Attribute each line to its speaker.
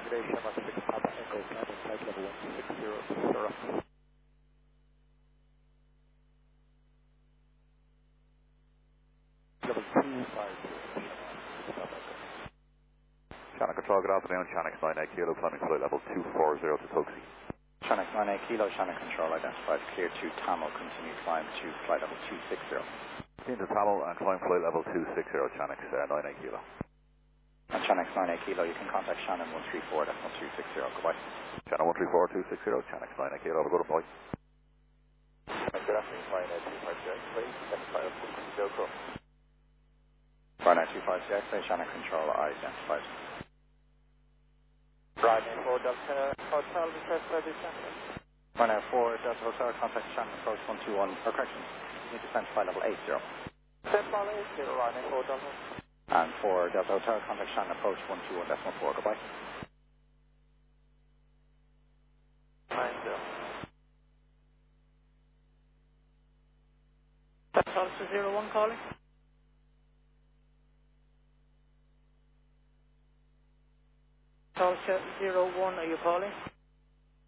Speaker 1: Good day, Shamrock 6 Papa Echo, cabin flight level 160, Sierra. Level 250,
Speaker 2: Shannon Control, good afternoon. Shannon 98 Kilo, climbing flight level 240 to Tuxie.
Speaker 3: Shannon 98 Kilo, Shannon Control identified, clear to Tamil, continue climb to flight level 260.
Speaker 2: Into Tamil and climb flight level 260, Shannon 98 Kilo.
Speaker 3: And Shannon 98 Kilo, you can contact Shannon 134, that's 260, goodbye.
Speaker 2: Shannon 134, 260, Shannon 98 Kilo, have a good boy.
Speaker 1: Good afternoon, flying 256, please. That's flight level 260, Crow.
Speaker 3: Flight 256, Shannon Control identified.
Speaker 1: Ryanair 4 Delta Hotel, request for descent.
Speaker 3: Ryanair 4 Delta Hotel, contact Shannon approach 121, or correction, you need to descend to flight level 80.
Speaker 1: Descent flight 80, Ryanair 4 Delta.
Speaker 3: And for Delta Hotel, contact Shannon approach 121.4, goodbye.
Speaker 1: That's Delta 01 calling. Delta 01, are you calling?